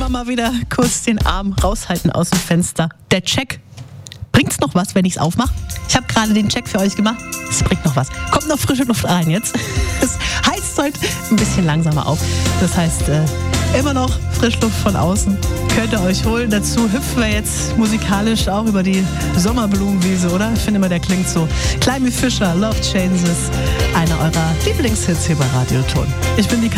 mal wieder kurz den Arm raushalten aus dem Fenster. Der Check. Bringt's noch was, wenn ich's aufmache? Ich habe gerade den Check für euch gemacht. Es bringt noch was. Kommt noch frische Luft rein jetzt. Es heizt heute ein bisschen langsamer auf. Das heißt, immer noch Frischluft von außen. Könnt ihr euch holen. Dazu hüpfen wir jetzt musikalisch auch über die Sommerblumenwiese, oder? Ich finde immer, der klingt so. Climby Fisher, Love Changes. Einer eurer Lieblingshits hier bei Radio Ton. Ich bin die